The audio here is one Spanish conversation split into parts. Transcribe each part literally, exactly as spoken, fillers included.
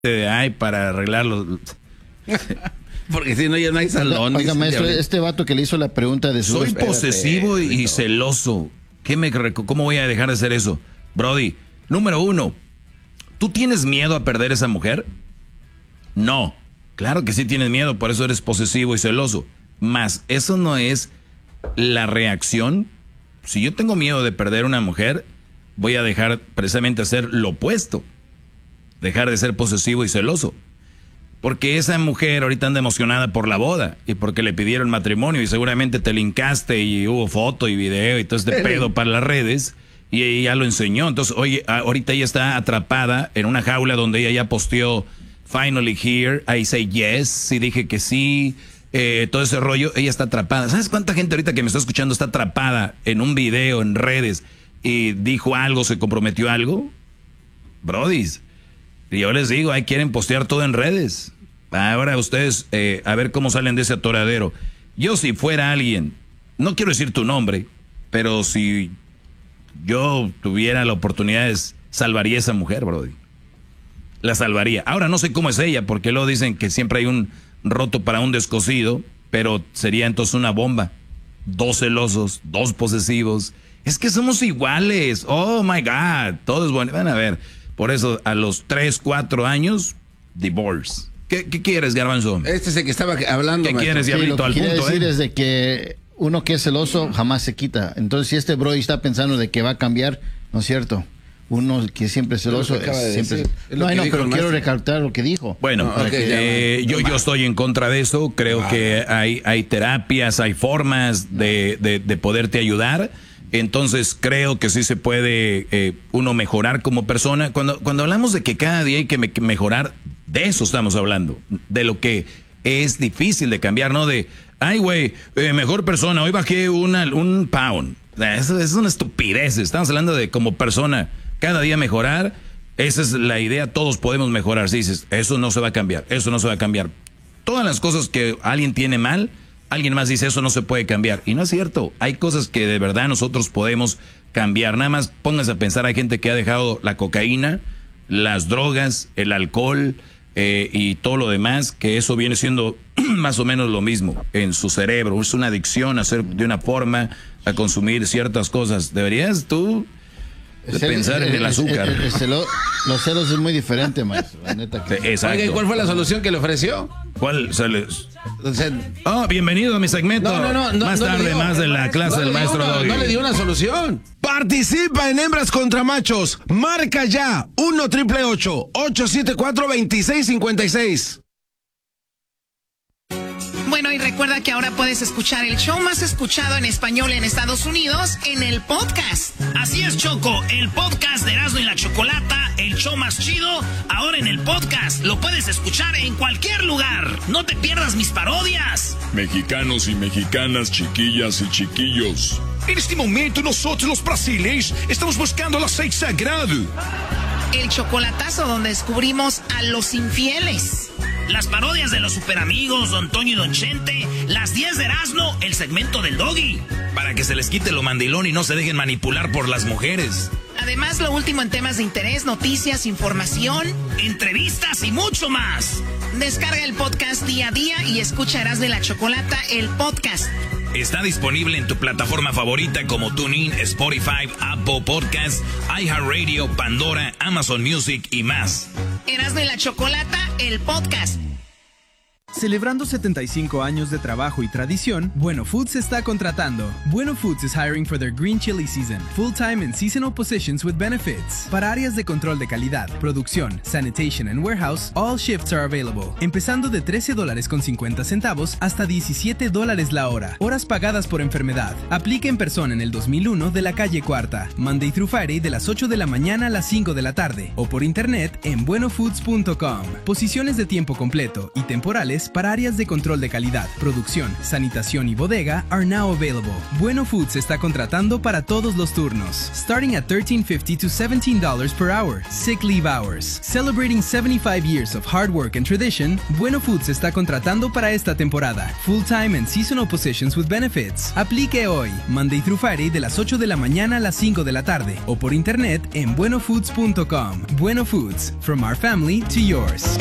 hay para arreglarlo. Porque si no, ya no hay salón. Oiga, maestro, este vato que le hizo la pregunta de su... Soy espérate, posesivo y, y no. celoso. ¿Qué me, ¿Cómo voy a dejar de hacer eso? Brody, número uno, ¿tú tienes miedo a perder a esa mujer? No. Claro que sí tienes miedo, por eso eres posesivo y celoso. Mas eso no es la reacción. Si yo tengo miedo de perder a una mujer, voy a dejar precisamente hacer lo opuesto. Dejar de ser posesivo y celoso. Porque esa mujer ahorita anda emocionada por la boda y porque le pidieron matrimonio y seguramente te linkaste y hubo foto y video y todo este pedo para las redes y ella lo enseñó. Entonces, oye, ahorita ella está atrapada en una jaula donde ella ya posteó finally here, I say yes, sí dije que sí, eh, todo ese rollo, ella está atrapada. ¿Sabes cuánta gente ahorita que me está escuchando está atrapada en un video, en redes y dijo algo, se comprometió a algo? Brodis. Y yo les digo, ahí quieren postear todo en redes. Ahora ustedes, eh, a ver cómo salen de ese atoradero. Yo si fuera alguien, no quiero decir tu nombre, pero si yo tuviera la oportunidad, salvaría a esa mujer, brody. La salvaría. Ahora no sé cómo es ella, porque luego dicen que siempre hay un roto para un descosido, pero sería entonces una bomba. Dos celosos, dos posesivos. Es que somos iguales. Oh my God. Todo es bueno. Van a ver. Por eso, a los tres, cuatro años, divorce. ¿Qué, qué quieres, Garbanzo? Este es el que estaba hablando. ¿Qué quieres, sí, Diablito? lo que Al quiere punto, decir ¿eh? es de que uno que es celoso jamás se quita. Entonces, si este bro está pensando de que va a cambiar, ¿no es cierto? Uno que siempre es celoso, Es lo que acaba de siempre... decir. Es lo No, que no, dijo pero el quiero maestro. recalcar lo que dijo. Bueno, No, okay, eh, yo, yo estoy en contra de eso. Creo Ah. que hay, hay terapias, hay formas de, de, de poderte ayudar. Entonces creo que sí se puede eh, uno mejorar como persona. Cuando, cuando hablamos de que cada día hay que, me, que mejorar, de eso estamos hablando. De lo que es difícil de cambiar, ¿no? De, ay, güey, eh, mejor persona, hoy bajé una, un pound. Eso, eso es una estupidez. Estamos hablando de como persona, cada día mejorar. Esa es la idea, todos podemos mejorar. Si dices, eso no se va a cambiar, eso no se va a cambiar. Todas las cosas que alguien tiene mal, alguien más dice, eso no se puede cambiar. Y no es cierto. Hay cosas que de verdad nosotros podemos cambiar. Nada más pónganse a pensar, hay gente que ha dejado la cocaína, las drogas, el alcohol eh, y todo lo demás, que eso viene siendo más o menos lo mismo en su cerebro. Es una adicción a hacer de una forma, a consumir ciertas cosas. Deberías tú de Es el- pensar en el azúcar. el- el- el celo- los celos es muy diferente, maestro. La neta que... Exacto. Oiga, ¿y cuál fue la solución que le ofreció? ¿Cuál sales? O sea, Oh, bienvenido a mi segmento. no, no, no, no. Más no le tarde, dio- más de la clase no del le dio maestro una- Doggy. No le dio una solución. Participa en Hembras contra Machos. Marca ya uno triple ocho ocho siete cuatro dos seis cinco seis. Bueno, y recuerda que ahora puedes escuchar el show más escuchado en español en Estados Unidos en el podcast. Así es, Choco, el podcast de Erasmo y la Chocolata, el show más chido, ahora en el podcast. Lo puedes escuchar en cualquier lugar. No te pierdas mis parodias. Mexicanos y mexicanas, chiquillas y chiquillos. En este momento nosotros los brasileños estamos buscando el aceite sagrado. El chocolatazo donde descubrimos a los infieles. Las parodias de los superamigos, Don Toño y Don Chente, las diez de Erasmo, el segmento del Doggy. Para que se les quite lo mandilón y no se dejen manipular por las mujeres. Además, lo último en temas de interés, noticias, información. Entrevistas y mucho más. Descarga el podcast día a día y escucha Erasmo y la Chocolata, el podcast. Está disponible en tu plataforma favorita como TuneIn, Spotify, Apple Podcasts, iHeartRadio, Pandora, Amazon Music y más. Erasmo y la Chocolata, el podcast. Celebrando setenta y cinco años de trabajo y tradición, Bueno Foods está contratando. Bueno Foods is hiring for their green chili season, full-time and seasonal positions with benefits. Para áreas de control de calidad, producción, sanitation and warehouse, all shifts are available. Empezando de trece dólares con cincuenta centavos hasta diecisiete dólares la hora. Horas pagadas por enfermedad. Aplica en persona en el dos mil uno de la calle Cuarta, Monday through Friday de las ocho de la mañana a las cinco de la tarde. O por internet en bueno foods punto com. Posiciones de tiempo completo y temporales especiales para áreas de control de calidad, producción, sanitación y bodega are now available. Bueno Foods está contratando para todos los turnos, starting at thirteen fifty to seventeen dollars per hour. Sick leave hours. Celebrating seventy-five years of hard work and tradition, Bueno Foods está contratando para esta temporada. Full-time and seasonal positions with benefits. Aplique hoy, Monday through Friday de las ocho de la mañana a las cinco de la tarde o por internet en bueno foods punto com. Bueno Foods, from our family to yours.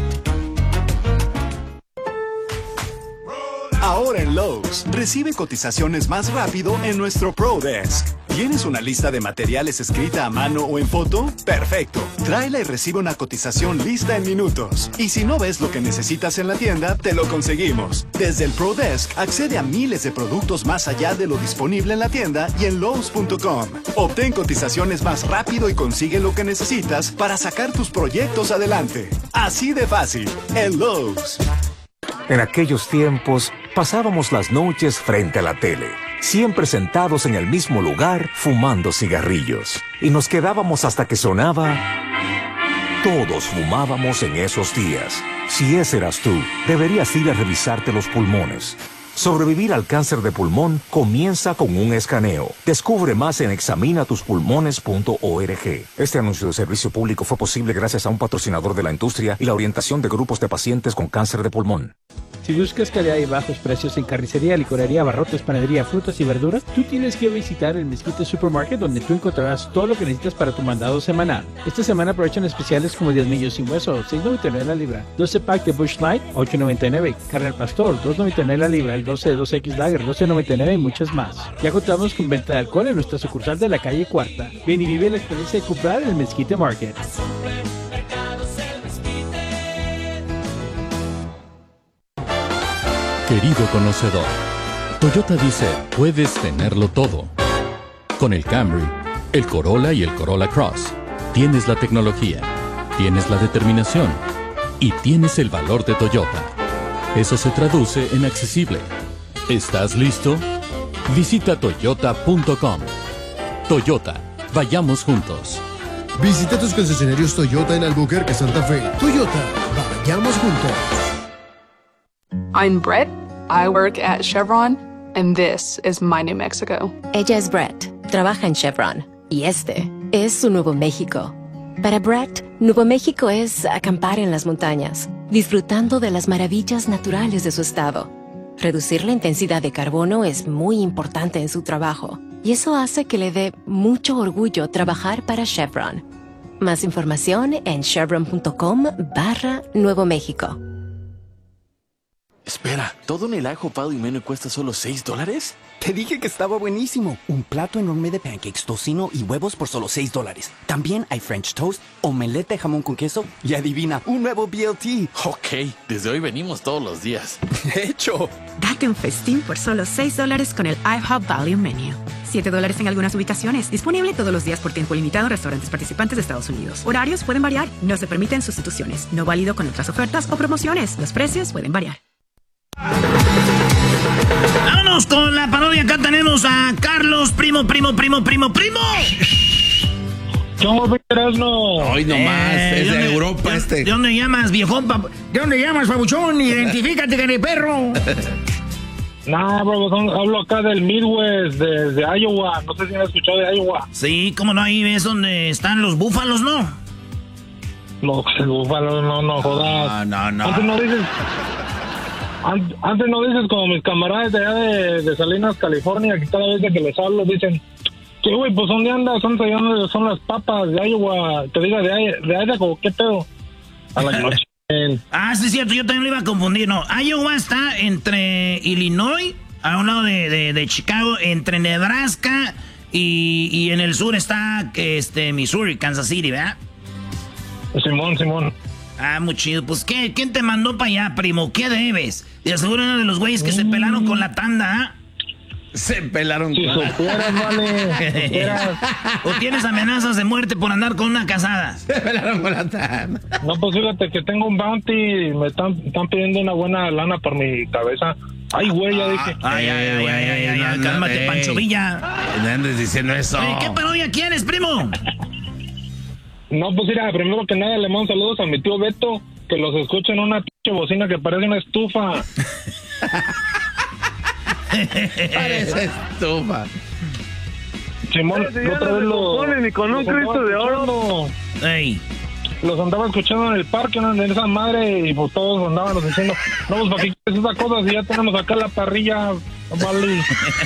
Ahora en Lowe's, recibe cotizaciones más rápido en nuestro Pro Desk. ¿Tienes una lista de materiales escrita a mano o en foto? ¡Perfecto! Tráela y recibe una cotización lista en minutos. Y si no ves lo que necesitas en la tienda, te lo conseguimos. Desde el Pro Desk, accede a miles de productos más allá de lo disponible en la tienda y en Lowe's punto com. Obtén cotizaciones más rápido y consigue lo que necesitas para sacar tus proyectos adelante. Así de fácil, en Lowe's. En aquellos tiempos, pasábamos las noches frente a la tele, siempre sentados en el mismo lugar, fumando cigarrillos. Y nos quedábamos hasta que sonaba... Todos fumábamos en esos días. Si ese eras tú, deberías ir a revisarte los pulmones. Sobrevivir al cáncer de pulmón comienza con un escaneo. Descubre más en examina tus pulmones punto org. Este anuncio de servicio público fue posible gracias a un patrocinador de la industria y la orientación de grupos de pacientes con cáncer de pulmón. Si buscas calidad y bajos precios en carnicería, licorería, abarrotes, panadería, frutas y verduras, tú tienes que visitar el Mezquite Supermarket, donde tú encontrarás todo lo que necesitas para tu mandado semanal. Esta semana aprovechan especiales como diez millos sin hueso, seis noventa y nueve la libra, doce pack de Busch Light, ocho noventa y nueve, carne al pastor, dos noventa y nueve la libra, el doce de dos equis Lager, doce noventa y nueve y muchas más. Ya contamos con venta de alcohol en nuestra sucursal de la calle Cuarta. Ven y vive la experiencia de comprar en el Mezquite Market. Querido conocedor, Toyota dice, puedes tenerlo todo. Con el Camry, el Corolla y el Corolla Cross, tienes la tecnología, tienes la determinación y tienes el valor de Toyota. Eso se traduce en accesible. ¿Estás listo? Visita toyota punto com. Toyota, vayamos juntos. Visita tus concesionarios Toyota en Albuquerque, Santa Fe. Toyota, vayamos juntos. I'm Brett. I work at Chevron, and this is my New Mexico. Ella es Brett. Trabaja en Chevron. Y este es su Nuevo México. Para Brett, Nuevo México es acampar en las montañas, disfrutando de las maravillas naturales de su estado. Reducir la intensidad de carbono es muy importante en su trabajo, y eso hace que le dé mucho orgullo trabajar para Chevron. Más información en chevron punto com barra Nuevo México. Espera, ¿todo en el ajo Value Menu cuesta solo seis dólares? Te dije que estaba buenísimo. Un plato enorme de pancakes, tocino y huevos por solo seis dólares. También hay French toast, omelette de jamón con queso y adivina, un nuevo B L T. Ok, desde hoy venimos todos los días. ¡Hecho! Date un festín por solo seis dólares con el IHOP Value Menu. siete dólares en algunas ubicaciones. Disponible todos los días por tiempo limitado en restaurantes participantes de Estados Unidos. Horarios pueden variar. No se permiten sustituciones. No válido con otras ofertas o promociones. Los precios pueden variar. Vámonos con la parodia. Acá tenemos a Carlos, primo, primo, primo, primo, primo. ¿Cómo no? Hoy nomás, Eh, es ¿de de dónde- Europa de- este. ¿De dónde llamas, viejón? pap- ¿De dónde llamas, pabuchón? Identifícate, que perro. Nah, bro, son- hablo acá del Midwest, desde Iowa. No sé si han escuchado de Iowa. Sí, cómo no, ahí ves donde están los búfalos, ¿no? Los búfalos, no, no jodas. No, no, no. Antes no dices... an- Antes no dices como mis camaradas de allá de, de Salinas, California, que cada vez que les hablo dicen... ¿Qué, güey? Pues ¿dónde andas? ¿Dónde son, son las papas de Iowa? Te diga, de, I- de Idaho, ¿qué pedo? A la noche. Ah, sí, es cierto, yo también lo iba a confundir, no. Iowa está entre Illinois, a un lado de, de, de Chicago, entre Nebraska y, y en el sur está este Missouri, Kansas City, ¿verdad? Simón, Simón. Ah, muy chido. Pues, ¿qué? ¿Quién te mandó para allá, primo? ¿Qué debes? De seguro uno de los güeyes que se pelaron con la tanda, ¿ah? Se pelaron Si con la... supieras, vale, supieras. ¿O tienes amenazas de muerte por andar con una casada? Se pelaron con la tanda. No, pues fíjate que tengo un bounty y me están, están pidiendo una buena lana por mi cabeza. Ay, güey, ya dije. Ay, ay, ay, ay, ay, ay, ay, no, cálmate, eh. Pancho Villa. No andes diciendo eso. Oye, ¿qué parodia quieres, primo? No, pues mira, primero que nada le mando saludos a mi tío Beto, que que los escucho en una pinche bocina que parece una estufa. Parece estufa. Simón, Ese ya otra no vez se lo, compone ni con un los andaba Cristo de oro. escuchando. Ey. Los andaba escuchando en el parque, ¿no? En esa madre, y pues todos andaban diciendo, no, pues, ¿para qué quieres esas cosas? Si ya tenemos acá la parrilla, vale.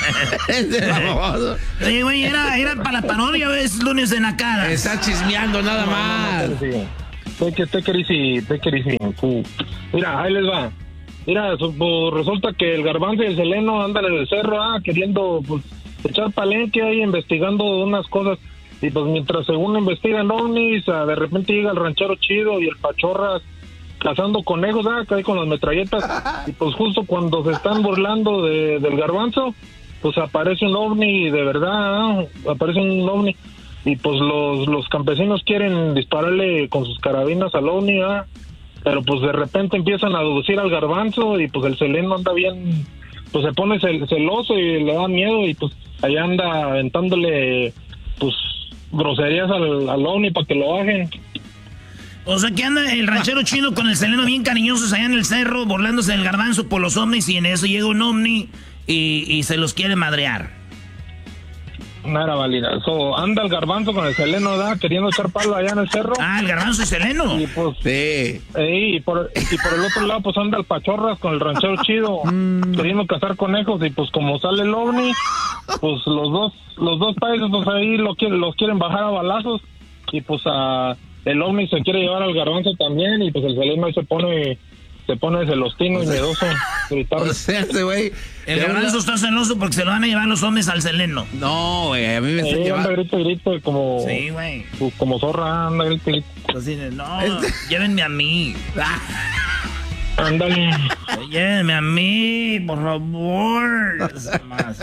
Oye, güey, era, era para la parodia, ¿ves? Lunes de Nacadas. Está chismeando nada No, más. no, no, sí. Take it, take it easy, take it easy. Uh. Mira, ahí les va. Mira, so- pues, resulta que el Garbanzo y el Seleno andan en el cerro, ah, queriendo, pues, echar palenque ahí, investigando unas cosas. Y pues mientras según investigan ovnis, ah, de repente llega el ranchero chido y el Pachorras cazando conejos, ah, cae con las metralletas. Y pues justo cuando se están burlando de, del Garbanzo, pues aparece un ovni de verdad, ah, aparece un ovni. Y pues los, los campesinos quieren dispararle con sus carabinas al ovni, ah, pero pues de repente empiezan a deducir al Garbanzo y pues el Seleno anda bien, pues se pone cel- celoso y le da miedo y pues allá anda aventándole pues groserías al, al ovni para que lo bajen. O sea que anda el ranchero chino con el Seleno bien cariñosos allá en el cerro, burlándose del Garbanzo por los ovnis, y en eso llega un ovni y, y se los quiere madrear. Nada válida. So, anda el Garbanzo con el Seleno, ¿da? Queriendo echar palo allá en el cerro. Ah, el Garbanzo y Seleno. Y pues, sí. Ey, y, por, y por el otro lado, pues anda el Pachorras con el ranchero chido, queriendo cazar conejos. Y pues, como sale el ovni, pues los dos, los dos países, pues ahí lo quieren, los quieren bajar a balazos. Y pues, a, el ovni se quiere llevar al Garbanzo también. Y pues, el Seleno ahí se pone. Se pone celostino y miedoso. O sea, ese güey. El Garbanzo está celoso porque se lo van a llevar los hombres al Seleno. No, güey, a mí me está Eh, anda llevando. grito, grito, como. Sí, güey. Como zorra, anda grito, grito. Así de, no, llévenme a mí. Ándale. Llévenme a mí, por favor. Es más.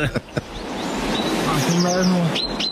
Así mismo.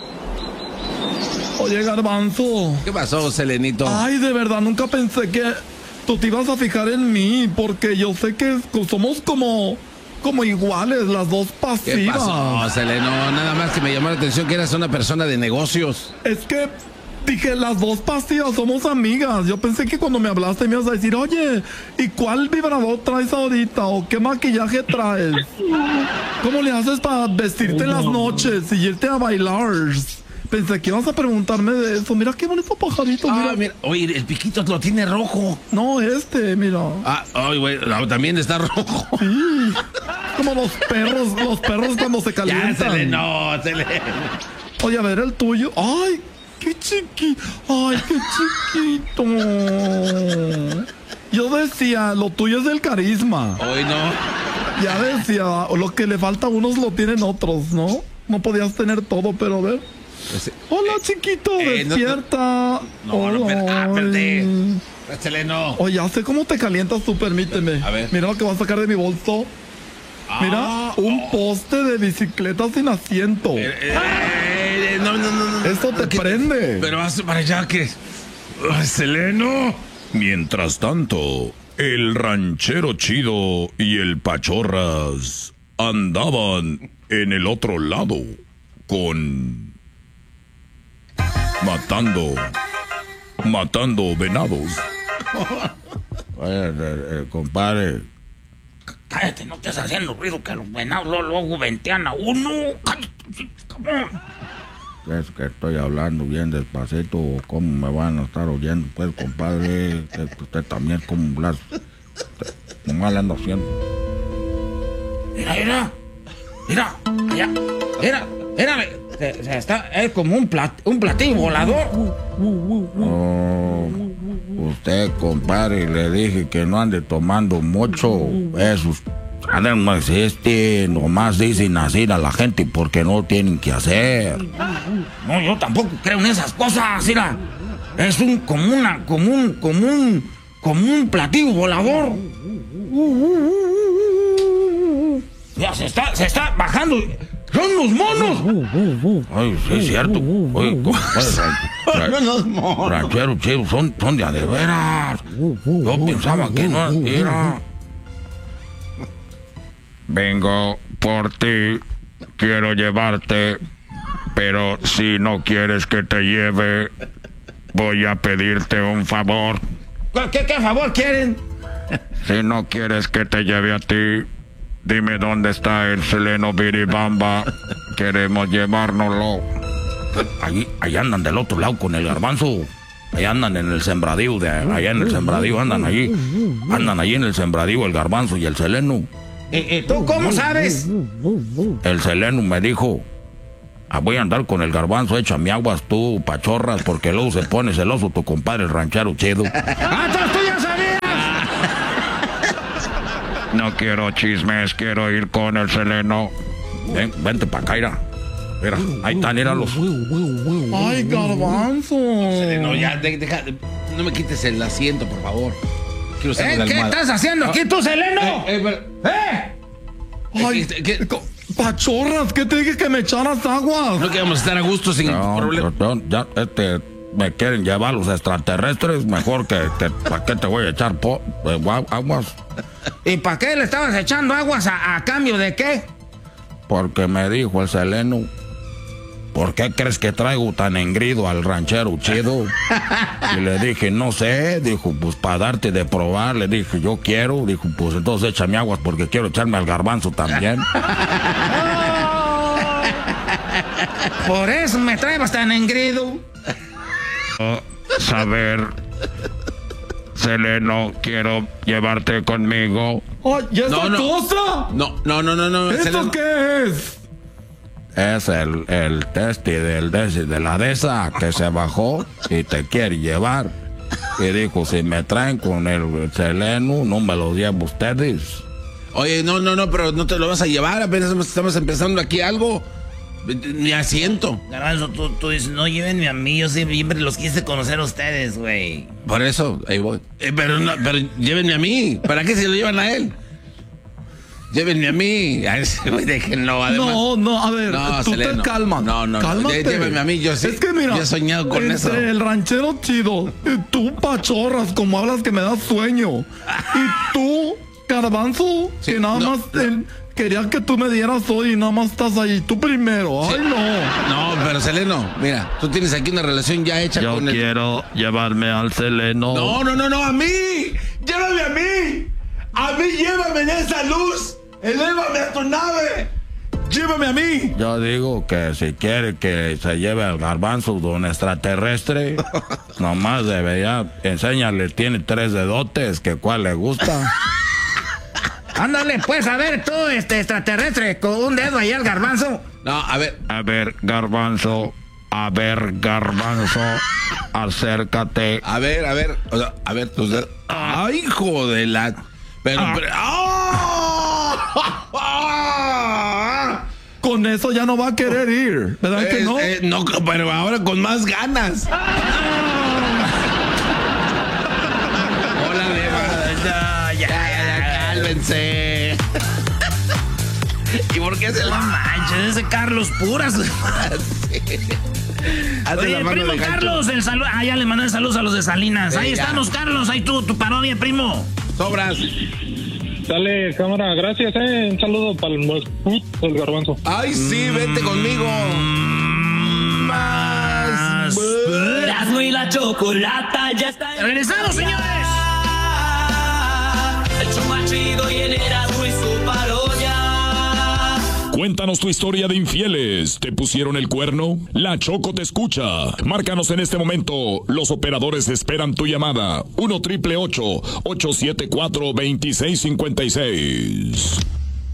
Oye, Garbanzo. ¿Qué pasó, Selenito? Ay, de verdad, nunca pensé que tú te ibas a fijar en mí, porque yo sé que somos como, como iguales, las dos pasivas. ¿Qué pasó, Seleno? Nada más que me llamó la atención que eras una persona de negocios. Es que dije, las dos pasivas somos amigas. Yo pensé que cuando me hablaste me ibas a decir, oye, ¿y cuál vibrador traes ahorita? ¿O qué maquillaje traes? ¿Cómo le haces para vestirte en las noches y irte a bailar? Pensé que ibas a preguntarme de eso. Mira qué bonito pajarito. Ah, mira. mira. Oye, el piquito lo tiene rojo. No, este, mira. Ah, ay, güey, no, también está rojo. Sí. Como los perros, los perros cuando se calientan. Ya, Seleno, Seleno. Oye, a ver el tuyo. Ay, qué chiquito. Ay, qué chiquito. Yo decía, lo tuyo es del carisma. Hoy no. Ya decía, lo que le falta a unos lo tienen otros, ¿no? No podías tener todo, pero a ver. Hola, chiquito, Eh, no, despierta. No, no, per- ah, perdí. Seleno. Oye, ya sé cómo te calientas tú, permíteme. A ver. Mira lo que vas a sacar de mi bolso. Mira, Ah, un oh. poste de bicicleta sin asiento. Eh, eh, no, no, no, no. Esto te ¿Qué? prende. Pero hace para allá que. Ay, Seleno. Mientras tanto, el ranchero chido y el Pachorras andaban en el otro lado con... Matando... Matando venados. Oye, eh, eh, compadre, Cállate, no estés haciendo ruido que los venados luego, luego ventean a uno. Cállate, cabrón. es que estoy hablando bien despacito. ¿Cómo me van a estar oyendo? Pues, compadre, que usted también como las... Nomás le ando haciendo. Mira, mira. Mira, allá. Mira, mira. Se, se está, es como un, plat, un platillo volador. Oh, usted, compadre, le dije que no ande tomando mucho. Eso no existe. Nomás dicen así a la gente porque no tienen que hacer. No, yo tampoco creo en esas cosas, mira. Es un como una, como un, como un, como un platillo volador. Ya se está, se está bajando. ¡Son los monos! Ay, sí, es cierto. Oye, compadre, ranchero chido, son, son de a de veras. Yo pensaba que no era. Vengo por ti, quiero llevarte, pero si no quieres que te lleve, voy a pedirte un favor. ¿Qué, qué favor quieren? Si no quieres que te lleve a ti, dime dónde está el Seleno Biribamba. Queremos llevárnoslo. Ahí, ahí andan del otro lado con el garbanzo. Ahí andan en el sembradío, de allá en el sembradío andan allí. Andan allí en el sembradío el garbanzo y el Seleno. ¿Y, y tú cómo sabes? El Seleno me dijo, ah, voy a andar con el garbanzo, échame aguas tú, pachorras, porque luego se pone celoso tu compadre el ranchero chido. ¡Ah, entonces tú ya sabías! No quiero chismes, quiero ir con el Seleno. Ven, vente pa' acá, mira. Mira, ahí están, míralos. Ay, garbanzo. No, ya, de, deja, no me quites el asiento, por favor. Quiero ¿Eh? ¿Qué estás haciendo aquí tú, Seleno? Eh, eh, pero, ¿Eh? Ay, ¿qué? Pachorras, ¿qué te dije que me echaras aguas? No que vamos a estar a gusto sin no, problema. No, ya, este, me quieren llevar los extraterrestres, mejor que, que ¿para qué te voy a echar po, eh, aguas? ¿Y para qué le estabas echando aguas a, a cambio de qué? Porque me dijo el Seleno, ¿por qué crees que traigo tan engrido al ranchero chido? Y le dije, no sé. Dijo, pues para darte de probar. Le dije, yo quiero. Dijo, pues entonces échame aguas porque quiero echarme al garbanzo también. Por eso me traes tan engrido. Oh, saber, Seleno, quiero llevarte conmigo. Ay, ¿y esa No, no. cosa? No, no, no, no, no. ¿Esto Seleno. qué es? Es el, el testi del de, de la de esa que se bajó y te quiere llevar. Y dijo, si me traen con el Seleno, no me lo llevo ustedes. Oye, no, no, no, pero no te lo vas a llevar. Apenas estamos empezando aquí algo. Ni asiento. Garbanzo, tú, tú dices, no llévenme a mí, yo siempre los quise conocer a ustedes, güey. Por eso, ahí voy. Eh, pero, no, pero llévenme a mí. ¿Para qué se lo llevan a él? Llévenme a mí. A ese güey, déjenlo, además. No, no, a ver, No, tú Seleno. te calmas. No, no, no. Cálmate. Llévenme a mí, yo sí. Es que mira, yo he soñado con entre eso. el ranchero chido, y tú, pachorras, como hablas que me das sueño. Y tú, garbanzo, Sí, que nada no, más eh, quería que tú me dieras hoy y nada más estás ahí. Tú primero. Sí. Ay, no. No, pero Seleno, mira, tú tienes aquí una relación ya hecha Yo con el... quiero llevarme al Seleno. No, no, no, no, a mí. Llévame a mí. A mí llévame en esa luz. Elévame a tu nave. Llévame a mí. Yo digo que si quiere que se lleve al garbanzo de un extraterrestre, nomás debería enseñarle, tiene tres dedotes, que cuál le gusta. Ándale, pues, a ver, tú, este extraterrestre, con un dedo ahí al garbanzo. No, a ver. A ver, garbanzo. A ver, garbanzo. Acércate. A ver, a ver. O sea, a ver, tus dedos. Ay, hijo de la... Pero, pero... ¡Ah! Con eso ya no va a querer ir, ¿verdad que Eh, no? eh, no, pero ahora con más ganas. Hola, Beba. Ya, ya, ya, Cálmense. ¿Y por qué se No la manches, ese Carlos Puras. Hace Oye, la mano primo de gancho. Carlos, el saludo. Ah, ya le mandé saludos a los de Salinas. Ahí Sí, ya. estamos, Carlos. Ahí tú, tu parodia, primo. Sobras. Dale, cámara, gracias, eh. Un saludo para el, el garbanzo. Ay, sí, vente conmigo. Más. Erasmo y la chocolata ya está. ¡Regresamos, señores! El show más chido y el Erasmo y su parodia. Cuéntanos tu historia de infieles. ¿Te pusieron el cuerno? La Choco te escucha. Márcanos en este momento. Los operadores esperan tu llamada. uno triple ocho, ocho siete cuatro, dos seis cinco seis.